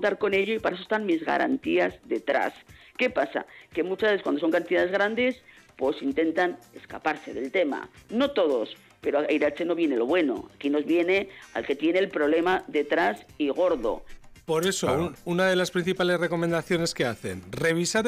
contar con ello y para eso están mis garantías detrás. ¿Qué pasa? Que muchas veces cuando son cantidades grandes, pues intentan escaparse del tema. No todos, pero a Irache no viene lo bueno. Aquí nos viene al que tiene el problema detrás y gordo. Por eso, una de las principales recomendaciones que hacen, revisar